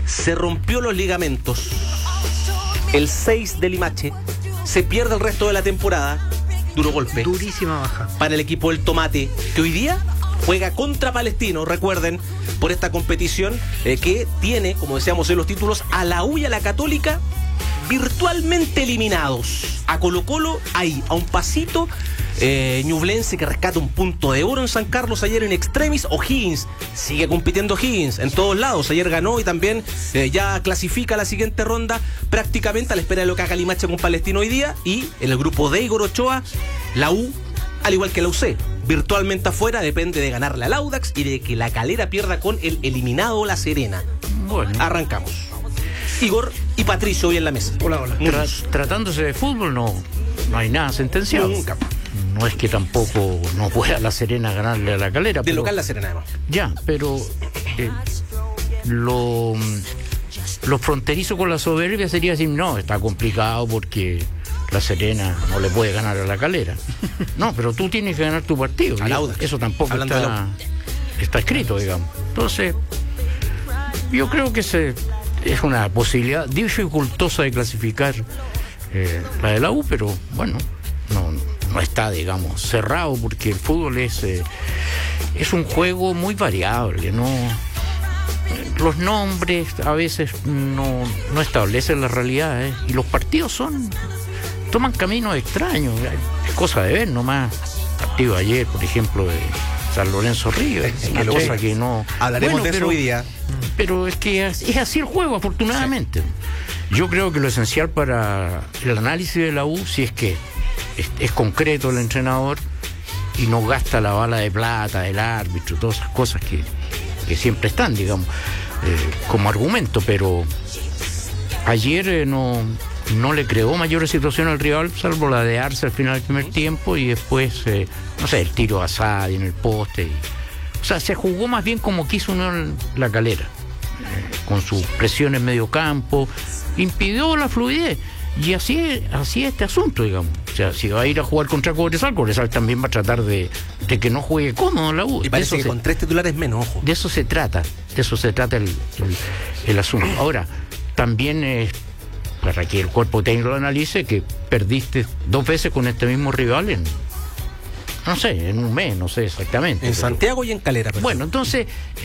se rompió los ligamentos el 6 de Limache, se pierde el resto de la temporada. Duro golpe. Durísima baja. Para el equipo del Tomate, que hoy día juega contra Palestino, recuerden, por esta competición que tiene, como decíamos en los títulos, a la U y a la Católica virtualmente eliminados. A Colo-Colo ahí, a un pasito. Ñublense que rescata un punto de oro en San Carlos ayer en extremis. O'Higgins, sigue compitiendo O'Higgins en todos lados. Ayer ganó y también ya clasifica a la siguiente ronda, prácticamente a la espera de lo que haga Limache con Palestino hoy día. Y en el grupo de Igor Ochoa, la U, al igual que la UC, virtualmente afuera, depende de ganarle al Audax y de que la Calera pierda con el eliminado La Serena. Bueno, arrancamos. Igor y Patricio hoy en la mesa. Hola. Tratándose de fútbol no hay nada sentenciado. Nunca. No es que tampoco no pueda La Serena ganarle a la Calera. De local La Serena, además. Ya, pero lo fronterizo con la soberbia sería decir, no, está complicado porque La Serena no le puede ganar a la Calera. No, pero tú tienes que ganar tu partido. Eso tampoco está escrito, digamos. Entonces, yo creo que es una posibilidad dificultosa de clasificar la de la U, pero bueno, no está, digamos, cerrado, porque el fútbol es un juego muy variable, ¿no? Los nombres a veces no establecen la realidad, y los partidos toman caminos extraños. Es cosa de ver nomás. Partido de ayer, por ejemplo, de San Lorenzo Río, una cosa que no... Hablaremos de eso hoy día. Pero es que es así el juego, afortunadamente. Sí. Yo creo que lo esencial para el análisis de la U, si es que es concreto el entrenador y no gasta la bala de plata del árbitro, todas esas cosas que siempre están, digamos, como argumento, pero ayer no le creó mayores situaciones al rival, salvo la de Arce al final del primer tiempo y después, el tiro a Sadi en el poste. O sea, se jugó más bien como quiso uno la Calera, con su presión en medio campo, impidió la fluidez. Y así es este asunto, digamos. O sea, si va a ir a jugar contra Cobresal también va a tratar de que no juegue cómodo la U. Y parece que con 3 titulares menos, ojo. De eso se trata el asunto. Ahora, también para que el cuerpo técnico lo analice, que perdiste 2 veces con este mismo rival en un mes, no sé exactamente. En Santiago y en Calera. Bueno, entonces,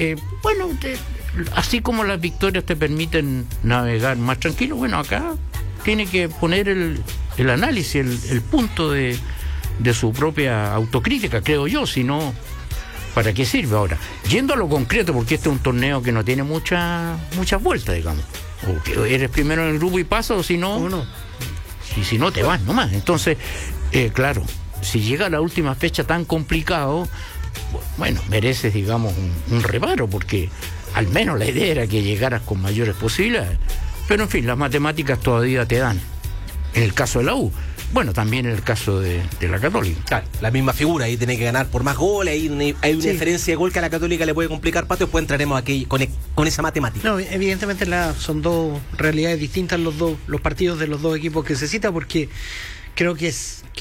así como las victorias te permiten navegar más tranquilo, bueno, acá tiene que poner el análisis, el punto de su propia autocrítica, creo yo, si no, ¿para qué sirve ahora? Yendo a lo concreto, porque este es un torneo que no tiene muchas vueltas, digamos. O que eres primero en el grupo y pasas, o si no, y si no te vas nomás. Entonces, claro, si llega a la última fecha tan complicado, bueno, mereces, digamos, un reparo, porque al menos la idea era que llegaras con mayores posibilidades. Pero en fin, las matemáticas todavía te dan. En el caso de la U, bueno, también en el caso de la Católica. Claro, la misma figura, ahí tiene que ganar por más goles, hay una diferencia de gol que a la Católica le puede complicar patio, después entraremos aquí con esa matemática. No, evidentemente son dos realidades distintas los partidos de los dos equipos que se cita, porque creo que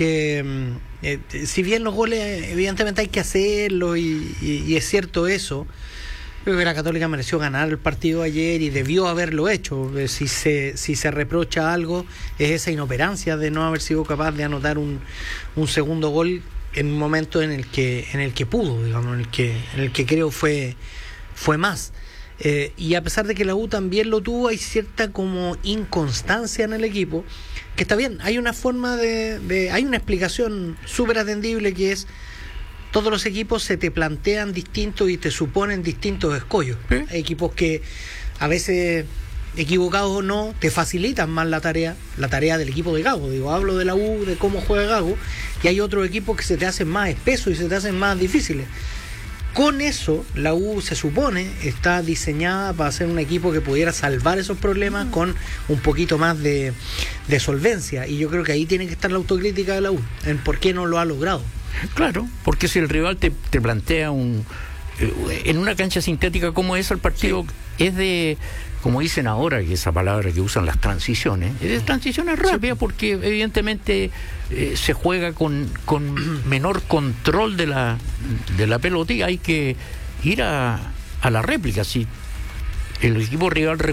si bien los goles evidentemente hay que hacerlo y es cierto eso, creo que la Católica mereció ganar el partido ayer y debió haberlo hecho. Si se reprocha algo, es esa inoperancia de no haber sido capaz de anotar un segundo gol en un momento en el que pudo, digamos, en el que creo fue más. Y a pesar de que la U también lo tuvo, hay cierta como inconstancia en el equipo, que está bien, hay una forma hay una explicación súper atendible, que es: todos los equipos se te plantean distintos y te suponen distintos escollos. Hay equipos que a veces, equivocados o no, te facilitan más la tarea del equipo de Gago. Hablo de la U, de cómo juega Gago, y hay otros equipos que se te hacen más espesos y se te hacen más difíciles. Con eso, la U, se supone, está diseñada para ser un equipo que pudiera salvar esos problemas con un poquito más de solvencia. Y yo creo que ahí tiene que estar la autocrítica de la U, en por qué no lo ha logrado. Claro, porque si el rival te plantea en una cancha sintética como esa, el partido es de, como dicen ahora, que esa palabra que usan las transiciones, es de transiciones rápidas, porque evidentemente se juega con menor control de la pelota y hay que ir a la réplica. Si el equipo rival